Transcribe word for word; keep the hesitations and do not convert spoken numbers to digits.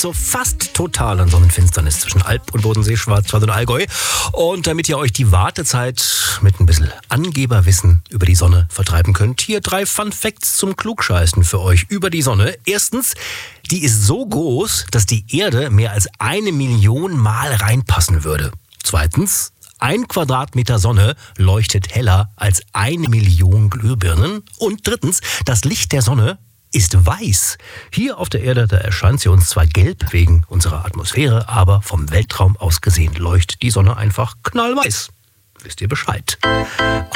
so fast totalen Sonnenfinsternis zwischen Alp und Bodensee, Schwarzwald und Allgäu. Und damit ihr euch die Wartezeit mit ein bisschen Angeberwissen über die Sonne vertreiben könnt, hier drei Fun Facts zum Klugscheißen für euch über die Sonne. Erstens, die ist so groß, dass die Erde mehr als eine Million Mal reinpassen würde. Zweitens, ein Quadratmeter Sonne leuchtet heller als eine Million Glühbirnen. Und drittens, das Licht der Sonne ist weiß. Hier auf der Erde, da erscheint sie uns zwar gelb wegen unserer Atmosphäre, aber vom Weltraum aus gesehen leuchtet die Sonne einfach knallweiß. Wisst ihr Bescheid?